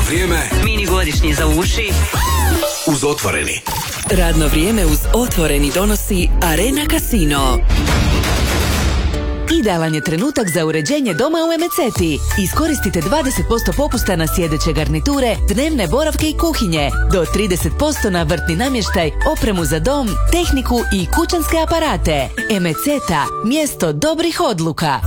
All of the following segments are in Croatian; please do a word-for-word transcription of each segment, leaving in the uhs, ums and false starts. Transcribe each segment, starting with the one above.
vrijeme. Mini godišnji za uši. Uz Otvoreni. Radno vrijeme uz Otvoreni donosi Arena Casino. Idealan je trenutak za uređenje doma u Emeceti. Iskoristite dvadeset posto popusta na sjedeće garniture, dnevne boravke i kuhinje, do trideset posto na vrtni namještaj, opremu za dom, tehniku i kućanske aparate. Emeceta, mjesto dobrih odluka.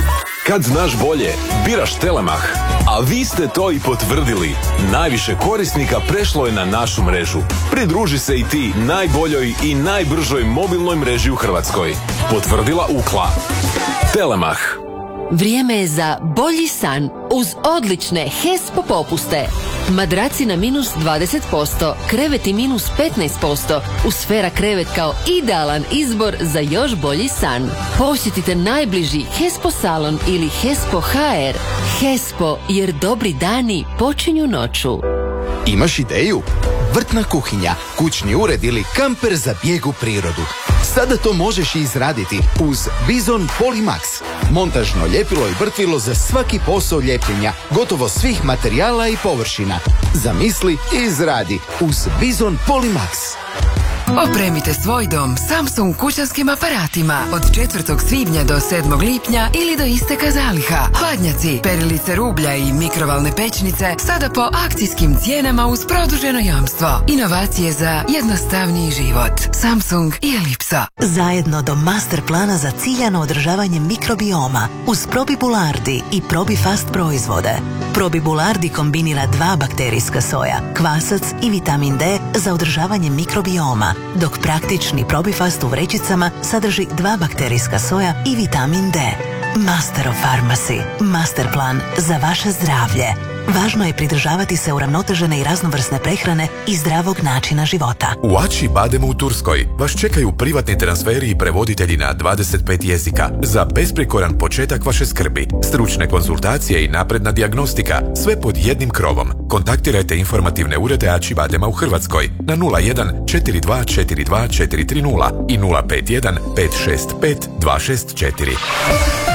Kad znaš bolje, biraš Telemach. A vi ste to i potvrdili. Najviše korisnika prešlo je na našu mrežu. Pridruži se i ti najboljoj i najbržoj mobilnoj mreži u Hrvatskoj. Potvrdila Ukla. Telemach. Vrijeme je za bolji san uz odlične Hespo popuste. Madraci na minus dvadeset posto, kreveti minus petnaest posto, Usfera krevet kao idealan izbor za još bolji san. Posjetite najbliži Hespo salon ili Hespo ha er. Hespo, jer dobri dani počinju noću. Imaš ideju? Vrtna kuhinja, kućni ured ili kamper za bijeg u prirodu. Sada to možeš i izraditi uz Bizon Polimax. Montažno ljepilo i vrtvilo za svaki posao ljepljenja, gotovo svih materijala i površina. Zamisli i izradi uz Bizon Polimax. Opremite svoj dom Samsung kućanskim aparatima od četvrtog svibnja do sedmog lipnja ili do isteka zaliha. Hladnjaci, perilice rublja i mikrovalne pećnice sada po akcijskim cijenama uz produženo jamstvo. Inovacije za jednostavniji život. Samsung i Ellipsa. Zajedno do master plana za ciljano održavanje mikrobioma uz Probibulardi i Probifast proizvode. Probibulardi kombinira dva bakterijska soja, kvasac i vitamin D za održavanje mikrobioma, dok praktični Probifast u vrećicama sadrži dva bakterijska soja i vitamin D. Master of Pharmacy. Master plan za vaše zdravlje. Važno je pridržavati se uravnotežene i raznovrsne prehrane i zdravog načina života. U Ači Bademu u Turskoj vas čekaju privatni transferi i prevoditelji na dvadeset pet jezika za besprekoran početak vaše skrbi, stručne konzultacije i napredna dijagnostika, sve pod jednim krovom. Kontaktirajte informativne urede Ači Badema u Hrvatskoj na nula jedan četiri dva četiri dva četiri tri nula i nula pet jedan pet šest pet dva šest četiri.